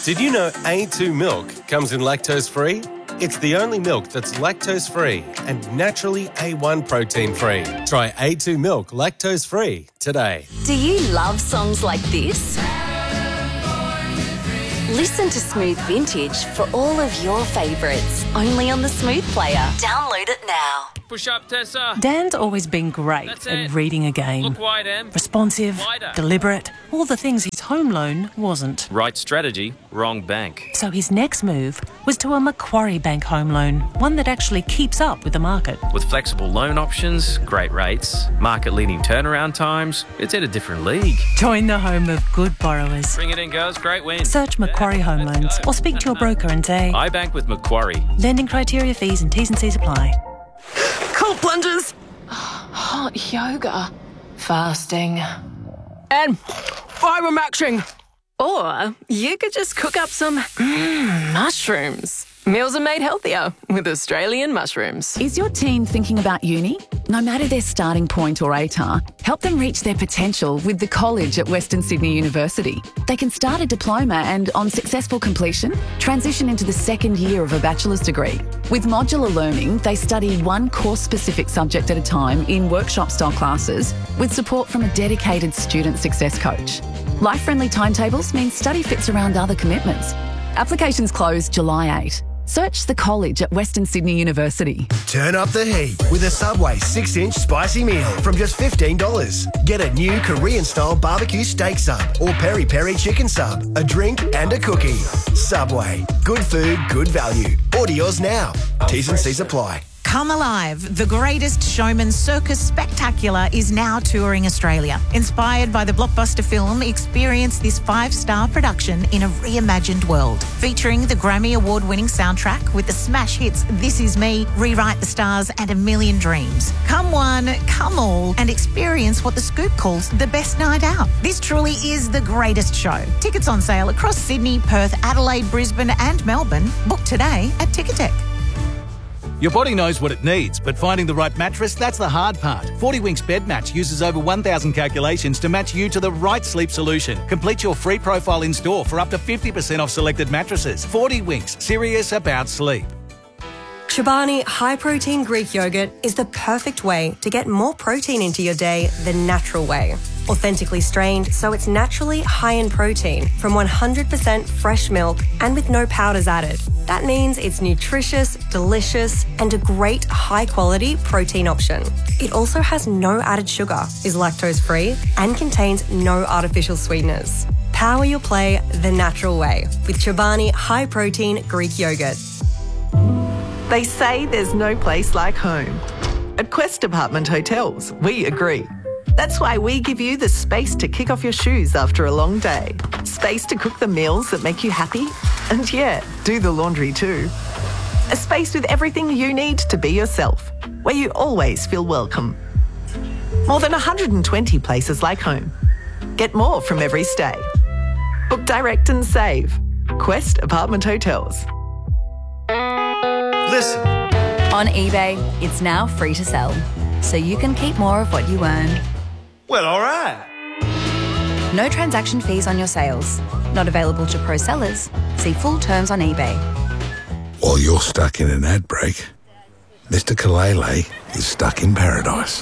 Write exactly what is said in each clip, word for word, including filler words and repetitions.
Did you know A two milk comes in lactose-free? It's the only milk that's lactose-free and naturally A one protein-free. Try A two milk lactose-free today. Do you love songs like this? Listen to Smooth Vintage for all of your favourites, only on the Smooth Player. Download it now. Push up, Tessa. Dan's always been great That's at it. reading a game. Look wide, Em. Responsive, Wider. deliberate, all the things his home loan wasn't. Right strategy, wrong bank. So his next move was to a Macquarie Bank home loan, one that actually keeps up with the market. With flexible loan options, great rates, market-leading turnaround times, it's at a different league. Join the home of good borrowers. Bring it in, girls. Great win. Search Macquarie Home Let's Loans go. or speak to your broker and say, I bank with Macquarie. lending criteria, fees and T's and C's apply. Cold plunges. Hot yoga. Fasting. And fibre-maxing. Or you could just cook up some mm, mushrooms. Meals are made healthier with Australian mushrooms. Is your teen thinking about uni? No matter their starting point or A T A R, help them reach their potential with the college at Western Sydney University. They can start a diploma and, on successful completion, transition into the second year of a bachelor's degree. With modular learning, they study one course-specific subject at a time in workshop-style classes with support from a dedicated student success coach. Life-friendly timetables mean study fits around other commitments. Applications close July eighth. Search the college at Western Sydney University. Turn up the heat with a Subway six inch spicy meal from just fifteen dollars. Get a new Korean-style barbecue steak sub or peri-peri chicken sub, a drink and a cookie. Subway. Good food, good value. Order yours now. T's and C's apply. Come Alive, the greatest showman circus spectacular, is now touring Australia. Inspired by the blockbuster film, experience this five-star production in a reimagined world. Featuring the Grammy Award-winning soundtrack with the smash hits This Is Me, Rewrite the Stars and A Million Dreams. Come one, come all, and experience what The Scoop calls the best night out. This truly is the greatest show. Tickets on sale across Sydney, Perth, Adelaide, Brisbane and Melbourne. Book today at Ticketek. Your body knows what it needs, but finding the right mattress, that's the hard part. forty Winks Bed Match uses over one thousand calculations to match you to the right sleep solution. Complete your free profile in store for up to fifty percent off selected mattresses. forty Winks, serious about sleep. Chobani High Protein Greek Yogurt is the perfect way to get more protein into your day the natural way. Authentically strained, so it's naturally high in protein from one hundred percent fresh milk and with no powders added. That means it's nutritious, delicious, and a great high-quality protein option. It also has no added sugar, is lactose-free, and contains no artificial sweeteners. Power your play the natural way with Chobani High Protein Greek Yogurt. They say there's no place like home. At Quest Apartment Hotels, we agree. That's why we give you the space to kick off your shoes after a long day. Space to cook the meals that make you happy. And yeah, do the laundry too. A space with everything you need to be yourself, where you always feel welcome. More than one hundred twenty places like home. Get more from every stay. Book direct and save. Quest Apartment Hotels. Listen. On eBay, it's now free to sell, so you can keep more of what you earn. Well, all right. No transaction fees on your sales. Not available to pro sellers. See full terms on eBay. While you're stuck in an ad break, Mister Kalele is stuck in paradise.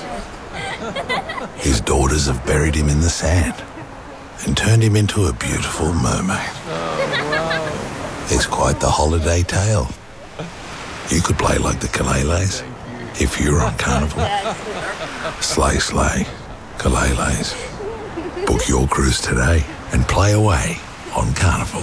His daughters have buried him in the sand and turned him into a beautiful mermaid. Oh, wow. It's quite the holiday tale. You could play like the Kaleles if you were on Carnival. Slay, slay, Kaleles. Book your cruise today and play away on Carnival.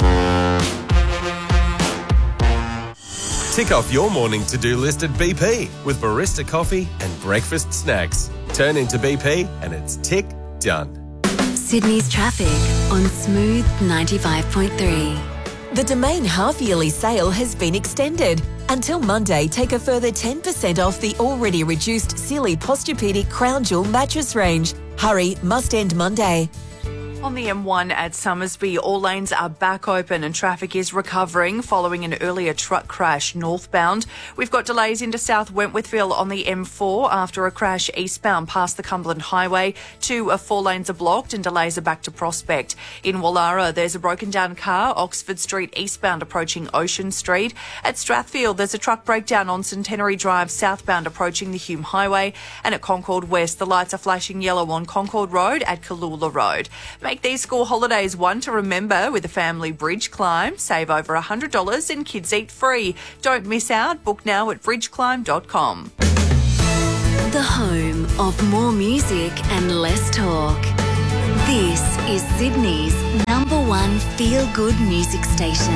Tick off your morning to-do list at B P with barista coffee and breakfast snacks. Turn into B P and it's tick done. Sydney's traffic on Smooth ninety-five point three. The Domain half-yearly sale has been extended. Until Monday, take a further ten percent off the already reduced Sealy Posturepedic Crown Jewel mattress range. Hurry, must end Monday. On the M one at Summersby, all lanes are back open and traffic is recovering following an earlier truck crash northbound. We've got delays into South Wentworthville on the M four after a crash eastbound past the Cumberland Highway. Two of four lanes are blocked and delays are back to Prospect. In Wallara, there's a broken down car, Oxford Street eastbound approaching Ocean Street. At Strathfield, there's a truck breakdown on Centenary Drive southbound approaching the Hume Highway. And at Concord West, the lights are flashing yellow on Concord Road at Kalula Road. Make these school holidays one to remember with a family bridge climb. Save over one hundred dollars and kids eat free. Don't miss out. Book now at bridge climb dot com. The home of more music and less talk. This is Sydney's number one feel-good music station.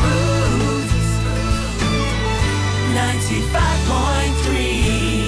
ninety-five point three.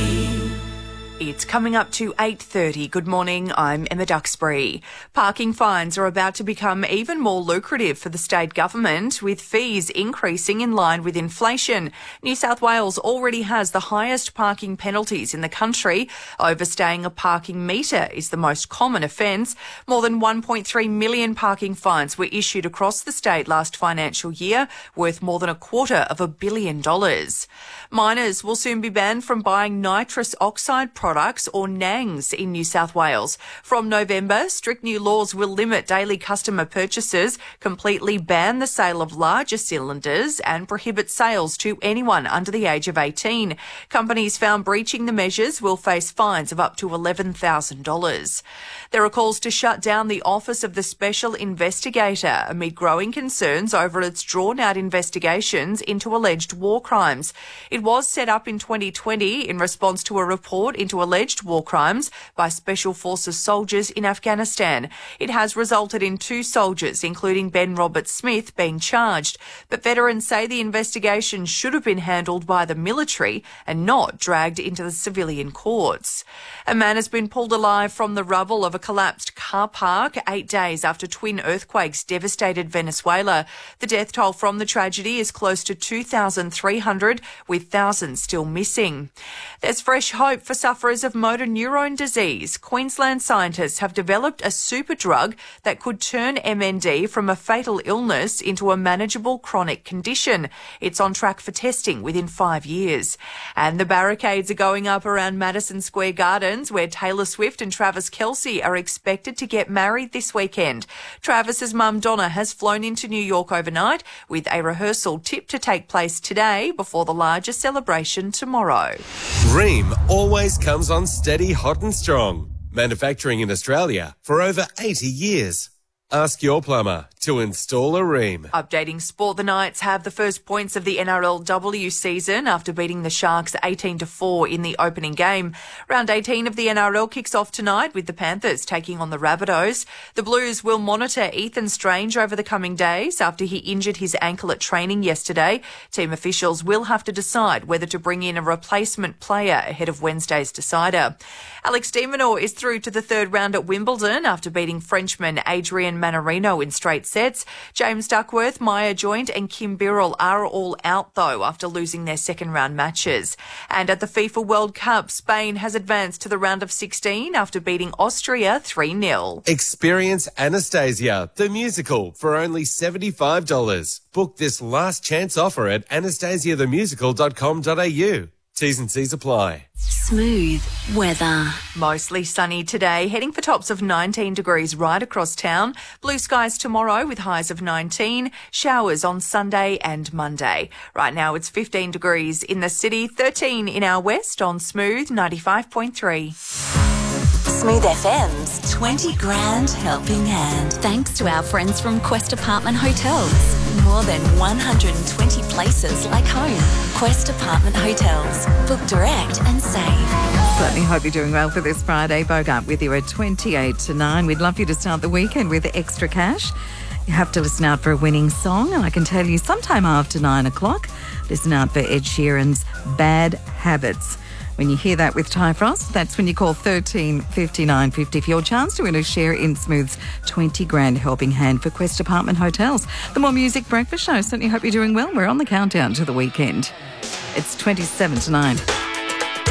It's coming up to eight thirty. Good morning, I'm Emma Duxbury. Parking fines are about to become even more lucrative for the state government, with fees increasing in line with inflation. New South Wales already has the highest parking penalties in the country. Overstaying a parking metre is the most common offence. More than one point three million parking fines were issued across the state last financial year, worth more than a quarter of a billion dollars. Minors will soon be banned from buying nitrous oxide products or NANGs in New South Wales. From November, strict new laws will limit daily customer purchases, completely ban the sale of larger cylinders and prohibit sales to anyone under the age of eighteen. Companies found breaching the measures will face fines of up to eleven thousand dollars. There are calls to shut down the Office of the Special Investigator amid growing concerns over its drawn-out investigations into alleged war crimes. It was set up in twenty twenty in response to a report into alleged war crimes by Special Forces soldiers in Afghanistan. It has resulted in two soldiers, including Ben Roberts-Smith, being charged. But veterans say the investigation should have been handled by the military and not dragged into the civilian courts. A man has been pulled alive from the rubble of a collapsed car park eight days after twin earthquakes devastated Venezuela. The death toll from the tragedy is close to two thousand three hundred, with thousands still missing. There's fresh hope for sufferers of motor neurone disease. Queensland scientists have developed a super drug that could turn M N D from a fatal illness into a manageable chronic condition. It's on track for testing within five years. And the barricades are going up around Madison Square Gardens, where Taylor Swift and Travis Kelce are expected to get married this weekend. Travis's mum Donna has flown into New York overnight, with a rehearsal tipped to take place today before the larger celebration tomorrow. Ream always comes on steady, hot and strong. Manufacturing in Australia for over eighty years. Ask your plumber to install a Ream. Updating sport, the Knights have the first points of the N R L W season after beating the Sharks eighteen to four in the opening game. Round eighteen of the N R L kicks off tonight with the Panthers taking on the Rabbitohs. The Blues will monitor Ethan Strange over the coming days after he injured his ankle at training yesterday. Team officials will have to decide whether to bring in a replacement player ahead of Wednesday's decider. Alex de Minaur is through to the third round at Wimbledon after beating Frenchman Adrian Mannarino in straight sets. James Duckworth, Maya Joint and Kim Birrell are all out, though, after losing their second round matches. And at the FIFA World Cup, Spain has advanced to the round of sixteen after beating Austria three nil. Experience Anastasia, the musical, for only seventy-five dollars. Book this last chance offer at anastasia the musical dot com dot a u. T's and C's apply. Smooth weather. Mostly sunny today, heading for tops of nineteen degrees right across town. Blue skies tomorrow with highs of nineteen. Showers on Sunday and Monday. Right now it's fifteen degrees in the city, thirteen in our west on Smooth ninety-five point three. Smooth F M's twenty grand helping hand. Thanks to our friends from Quest Apartment Hotels. More than one hundred twenty places like home. Quest Apartment Hotels. Book direct and save. Certainly hope you're doing well for this Friday. Bogart with you at twenty-eight to nine. We'd love you to start the weekend with extra cash. You have to listen out for a winning song, and I can tell you sometime after nine o'clock, listen out for Ed Sheeran's Bad Habits. When you hear that with Ty Frost, that's when you call thirteen fifty-nine fifty for your chance to win a share in Smooth's twenty grand helping hand for Quest Apartment Hotels. The More Music Breakfast Show. Certainly hope you're doing well. We're on the countdown to the weekend. It's twenty-seven to nine.